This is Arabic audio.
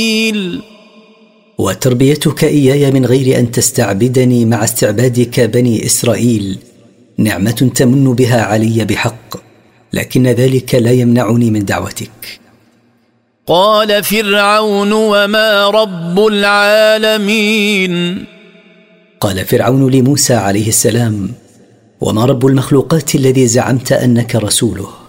وتربيتك إياي من غير أن تستعبدني مع استعبادك بني إسرائيل نعمة تمن بها علي بحق، لكن ذلك لا يمنعني من دعوتك. قال فرعون وما رب العالمين؟ قال فرعون لموسى عليه السلام: وما رب المخلوقات الذي زعمت أنك رسوله؟